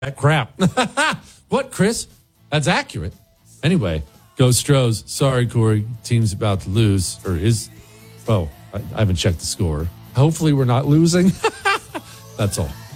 that crap. What, Chris? That's accurate. Anyway, go Stros. Sorry, Corey. Team's about to lose. Or is... Oh, I haven't checked the score. Hopefully we're not losing. That's all.